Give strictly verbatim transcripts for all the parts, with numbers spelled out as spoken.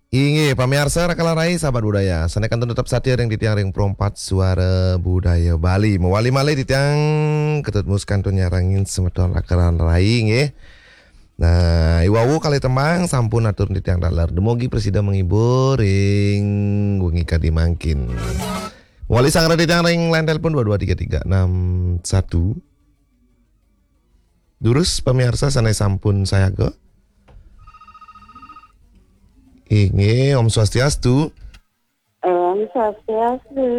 Inge pamirsa Rakalarai sahabat budaya. Sanekan tetap satir yang ditiang ring perompat suara budaya Bali. Mewali malai ditiang ketut muskan tu nyarangin semeton Rakalarai nge. Nah, iwawu kali temang sampun atur ditiang dalar. Demogi presiden menghibur ring wengi kadi mangkin. Mewali sang ditiang ring lain telepon dua dua tiga tiga enam satu. Durus pemirsa sanai sampun saya ke. Inge Om Swastiastu. Om Swastiastu.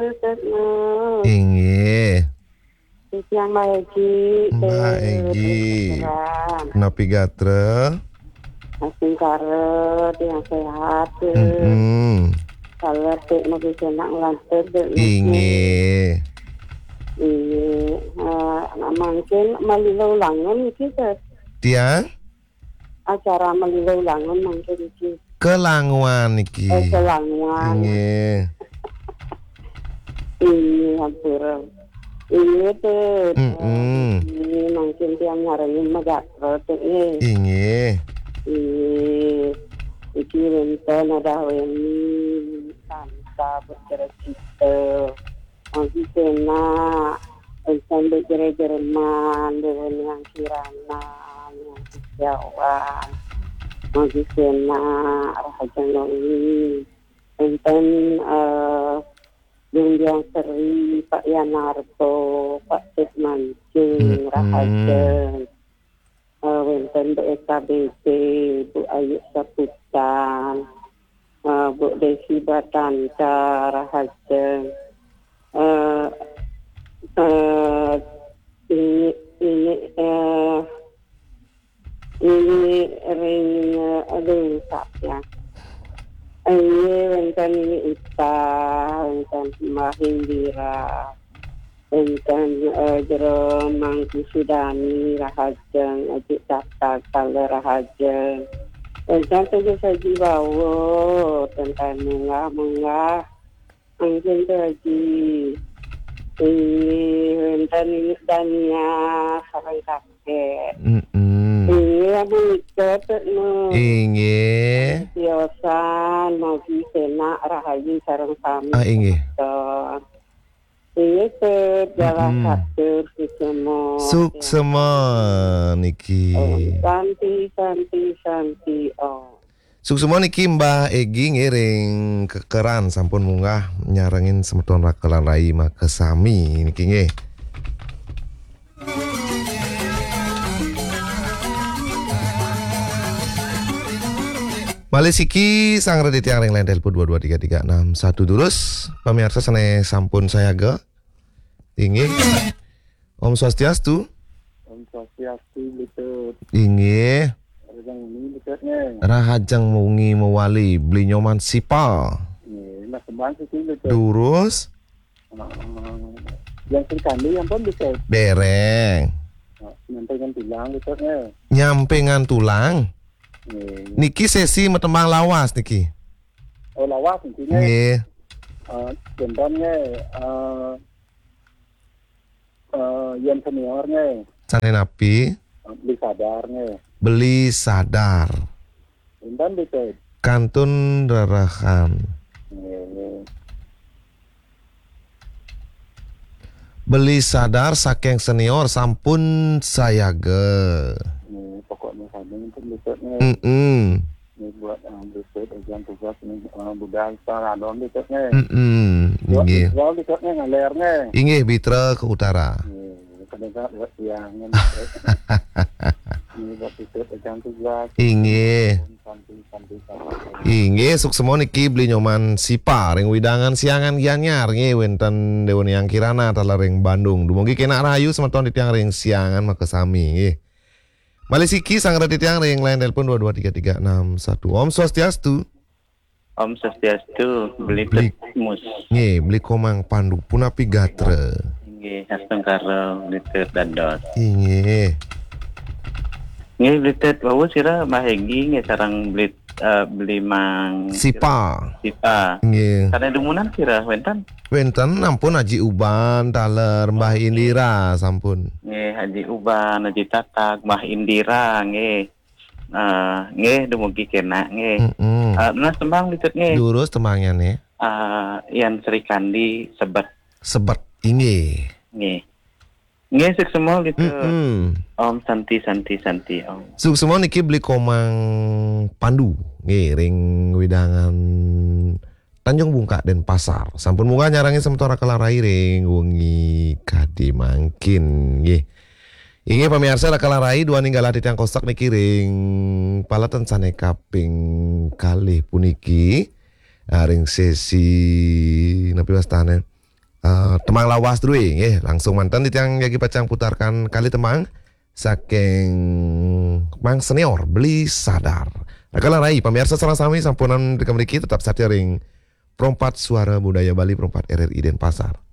Inge Yang lagi Mbak Egi Napi Gatra Masing karet yang sehat. mm-hmm. Kalau tik mau bisa nak lantar Inge Ini mungkin melilau langun kita Tiang acara melilau langun mungkin kita Kelanguan iki. Eh, kelanguan. Nggih. Ini hampir. Ini tuh. Heeh. Ini mungkin tiang nyariin megatro tuh ini. Nggih. Ini iki renten ada weni santa bercerita. Masih kena renten berjere-jereman dengan kirana yang Jawa. Masih kena rahasia ini enten yang yang seri Pak Yanarto, Pak Ted Mancing, rahasia enten B K B P, Bu Ayu Saputan, Bu Desi Batanta, rahasia ini ini ini ring aduh ya ini enten ini ita enten Mahindira enten jero Mangku Sudani rahajeng ajik tata kala rahajeng enten tujuh saji bawa tentang munggah munggah angin terji ini enten ini dania sarang kakek iya buket no Inge Yosan mau sena rahayu sareng sami ah inge iya jalan satu suksema suksema niki santi santi santi oh suksema niki Mbah Egi ngiring kekeran sampun munggah nyarengin semeton Rakalan Rai makesami niki nggih. Malesiki sang redit yang lain telepon dua dua tiga tiga enam satu terus pemirsa sane sampun saya ge inge Om Swastiastu. Om Swastiastu betul. Inge Rahajang ini betulnya. Rahajang mungi mewali beli nyoman sipal. Nih, mas kembang sih betul. Durus. Yang terkandung yang pun bisa. Bereng. Nyampingan tulang betulnya. Nyampingan tulang. Niki sesi metembang lawas niki. Oh lawas intinya. Nggih. Eh contohnya eh eh yang seniornya. Sane napi. Beli sadarnya. Beli sadar. Intan betul. Kantun rarahan. Beli sadar saking senior sampun saya ge. Pokoknya kami itu betulnya. Mm-mm. Ini buat besok ujian tugas ini budaya radon betulnya. Mm-mm. Inggih. Buat betulnya ngalernya. Inggih Bitra ke utara. Kadang-kadang buat siang. Ini buat besok ujian tugas. Inggih. Inggih suksema niki beli nyoman sipa ring widangan siangan gianyar nggih wonten dewan yang kirana tala ring Bandung. Dumugi kena rahayu semeton ditiang ring siangan makesami nggih. Malesiki sang radit yang ring lain telepon dua dua tiga tiga enam satu. Om Swastiastu. Om Swastiastu beli mus. Nggih, beli komang pandu punapi gatre. Nggih, hasteng karo beli dadot. Nggih. Nggih beli bawa sira Mbah Egi nggih sareng beli uh, beli mang Sipa. Sipa. Nggih. Karena dumunan sira wenten. Wenten ampun Haji Uban taler Mbah Indira sampun. Nggih Haji Uban, Haji Tatak, Mbah Indira nggih. Eh nggih dumugi kena nggih. Heeh. Hmm. Uh, nah tembang litet nge. Durus tembangnya nih. Uh, yang Sri Kandi sebet. Sebet inge. Nge. Nge sik semua litet. Mm-mm. Om Santi Santi Santi Om. Suk semua niki beli komang Pandu. Nge ring widangan Tanjung Bungka dan Pasar. Sampun muka nyarangi sementara kelarai ring wengi kadi mangkin nggih. Inge pamirsa kelarai dua ninggal adit yang kosak niki ring palatan sane kaping kalih puniki ring sesi napi wastane uh, temang lawas druing nggih. Langsung mantan dit yang yagi pacang putarkan kali temang saking mang senior beli sadar. Kelarai pamirsa sareng sami sampunan dikamriki tetap satia ring Perompat Suara Budaya Bali, Perompat R R I Denpasar.